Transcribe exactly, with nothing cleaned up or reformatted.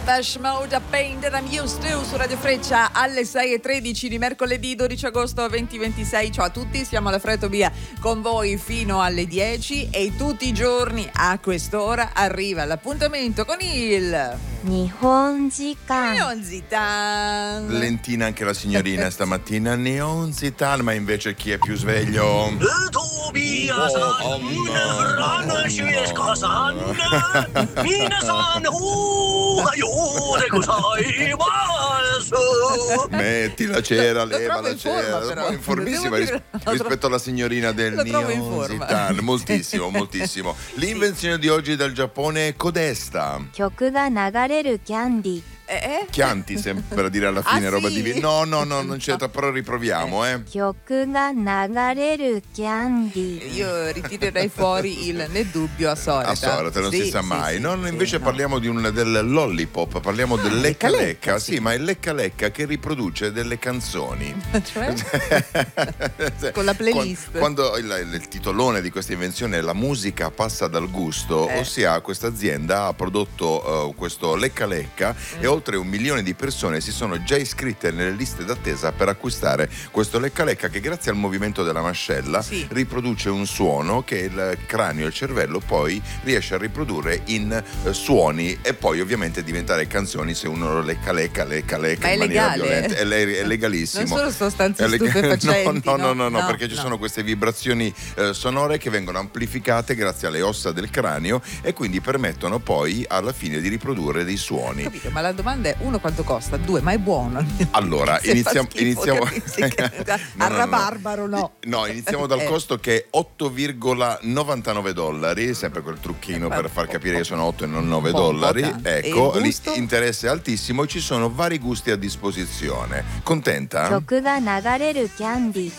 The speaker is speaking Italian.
Depeche Mode, Pain That I'm Used To su Radio Freccia alle sei e tredici di mercoledì dodici agosto duemilaventisei. Ciao a tutti, siamo alla Fretobia con voi fino alle dieci e tutti i giorni a quest'ora arriva l'appuntamento con il Nihonjikan. Nihonjikan. Lentina anche la signorina stamattina. Nihonjikan, ma invece chi è più sveglio? Metti la cera, Lo leva trovo la in forma, cera, però. un po' informissima Devo ris- dire, lo trovo- rispetto alla signorina del lo trovo in forma. Nihonjikan. Moltissimo, moltissimo. L'invenzione di oggi dal Giappone è Codesta. 曲が流れるキャンディ Eh, eh? Chianti sembra dire alla Ah, fine, roba sì? di no, no, no, non c'entra, però riproviamo, eh. 曲が流れるキャンディ Io ritirerei fuori il nel dubbio a Soreta. A Sorete non Sì, si sa sì, mai. sì, no, sì, invece no. parliamo di un, del lollipop, parliamo del lecca lecca lecca, lecca, sì. sì, ma è il lecca lecca che riproduce delle canzoni. Cioè? Con la playlist. Quan- Quando il, il titolone di questa invenzione è La musica passa dal gusto, Eh. ossia questa azienda ha prodotto uh, questo lecca lecca Mm. e oltre un milione di persone si sono già iscritte nelle liste d'attesa per acquistare questo lecca lecca che grazie al movimento della mascella Sì. riproduce un suono che il cranio e il cervello poi riesce a riprodurre in eh, suoni e poi ovviamente diventare canzoni se uno lo lecca lecca lecca lecca Ma è in maniera legale, violenta. eh? È, le- è legalissimo. Non solo sostanze È lega- stupefacenti. no, no, no, no, no, perché ci no. sono queste vibrazioni eh, sonore che vengono amplificate grazie alle ossa del cranio e quindi permettono poi alla fine di riprodurre dei suoni. Capito, ma la domanda è: uno, quanto costa? Due, ma è buono? Allora, Se iniziamo, fa schifo, iniziamo... capisci? No, Al no, no. rabarbaro no. No, iniziamo dal Eh. costo che è otto virgola novantanove dollari, sempre quel trucchino per far capire che sono otto e non nove Po- po' dollari. tanto. E Ecco, il gusto? l'interesse è altissimo e ci sono vari gusti a disposizione. Contenta? 曲が流れるキャンディ